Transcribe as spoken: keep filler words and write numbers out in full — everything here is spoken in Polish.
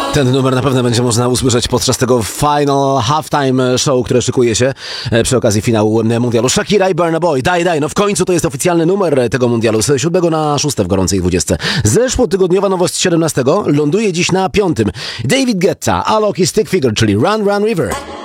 Ten numer na pewno będzie można usłyszeć podczas tego final halftime show, które szykuje się przy okazji finału mundialu. Shakira i Burna Boy. Daj, daj. No w końcu to jest oficjalny numer tego mundialu. Z siódmego na szóste w gorącej dwudziestce. Zeszłotygodniowa nowość z siedemnastego ląduje dziś na piątym. David Guetta, Alok i Stick Figure, czyli Run Run River.